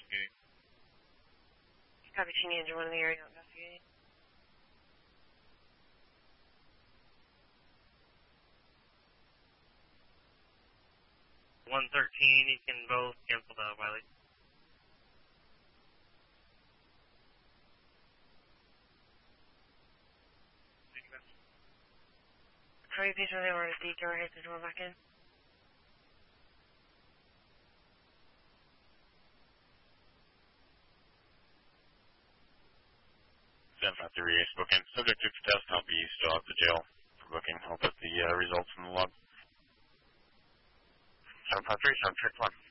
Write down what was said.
investigating. Copy, Cheney Engine 1 in the area investigating. You can both cancel the Wiley. How many patients they were at D? Go ahead, just back in. 753 spoken. Subject to test, I'll be still at the jail for booking. I'll put the results in the log. 753, subject 1.